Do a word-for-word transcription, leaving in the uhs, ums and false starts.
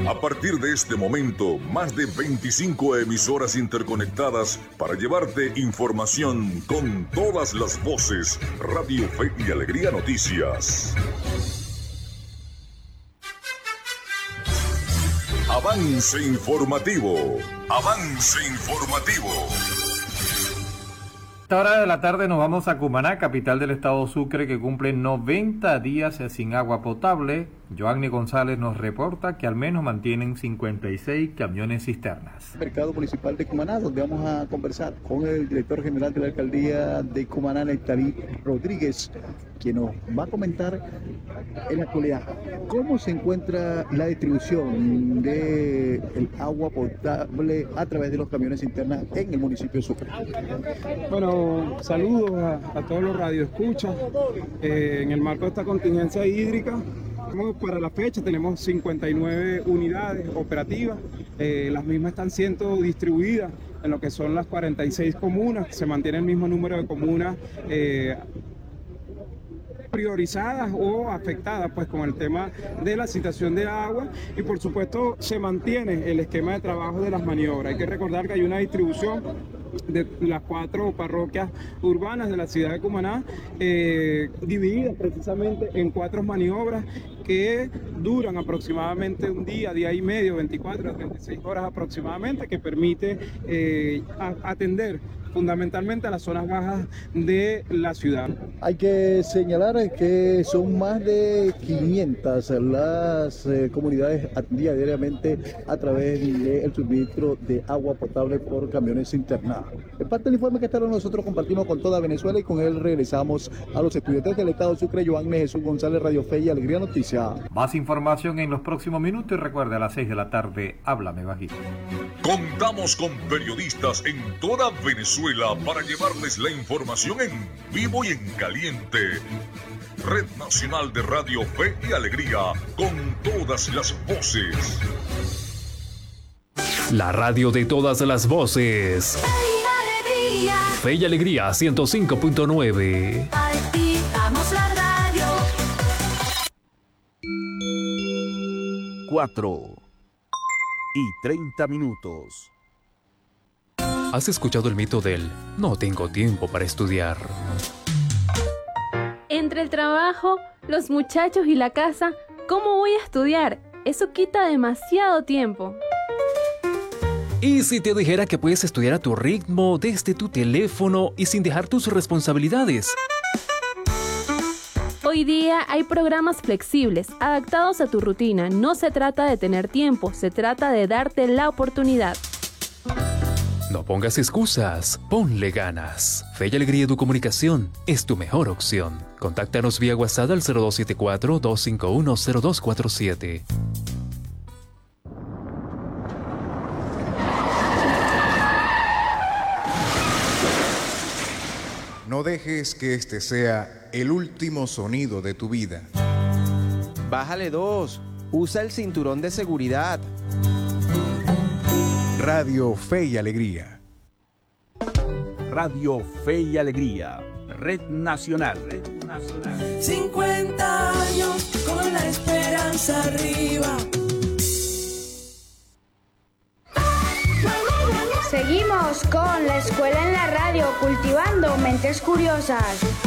A partir de este momento, más de veinticinco emisoras interconectadas para llevarte información con todas las voces. Radio Fe y Alegría Noticias. Avance informativo. Avance informativo. A esta hora de la tarde nos vamos a Cumaná, capital del estado Sucre, que cumple noventa días sin agua potable. Joanny González nos reporta que al menos mantienen cincuenta y seis camiones cisternas. Mercado Municipal de Cumaná, donde vamos a conversar con el director general de la alcaldía de Cumaná, Nectarí Rodríguez, quien nos va a comentar en la actualidad cómo se encuentra la distribución del agua potable a través de los camiones cisternas en el municipio de Sucre. Bueno, saludos a, a todos los radioescuchas. Eh, en el marco de esta contingencia hídrica, para la fecha tenemos cincuenta y nueve unidades operativas. Eh, las mismas están siendo distribuidas en lo que son las cuarenta y seis comunas. Se mantiene el mismo número de comunas eh, priorizadas o afectadas pues con el tema de la situación de agua, y por supuesto se mantiene el esquema de trabajo de las maniobras. Hay que recordar que hay una distribución de las cuatro parroquias urbanas de la ciudad de Cumaná, eh, divididas precisamente en cuatro maniobras que duran aproximadamente un día, día y medio, veinticuatro a treinta y seis horas aproximadamente, que permite eh, a, atender fundamentalmente a las zonas bajas de la ciudad. Hay que señalar que son más de quinientas las eh, comunidades diariamente a través del suministro de agua potable por camiones cisternados. En parte del informe que esta hora nosotros compartimos con toda Venezuela, y con él regresamos a los estudiantes del estado de Sucre. Joanny Jesús González, Radio Fe y Alegría Noticias. Más información en los próximos minutos, y recuerde, a las seis de la tarde, háblame bajito. Contamos con periodistas en toda Venezuela para llevarles la información en vivo y en caliente. Red Nacional de Radio Fe y Alegría, con todas las voces. La radio de todas las voces. Fe y Alegría. Fe y Alegría ciento cinco punto nueve. Activamos la radio. Cuatro y treinta minutos. ¿Has escuchado el mito del no tengo tiempo para estudiar? Entre el trabajo, los muchachos y la casa, ¿cómo voy a estudiar? Eso quita demasiado tiempo. ¿Y si te dijera que puedes estudiar a tu ritmo, desde tu teléfono y sin dejar tus responsabilidades? Hoy día hay programas flexibles, adaptados a tu rutina. No se trata de tener tiempo, se trata de darte la oportunidad. No pongas excusas, ponle ganas. Fe y Alegría Educomunicación es tu mejor opción. Contáctanos vía WhatsApp al cero dos siete cuatro, dos cinco uno, cero dos cuatro siete. No dejes que este sea el último sonido de tu vida. Bájale dos. Usa el cinturón de seguridad. Radio Fe y Alegría. Radio Fe y Alegría. Red Nacional. Red Nacional. cincuenta años con la esperanza arriba. Seguimos con la escuela en la radio, cultivando mentes curiosas.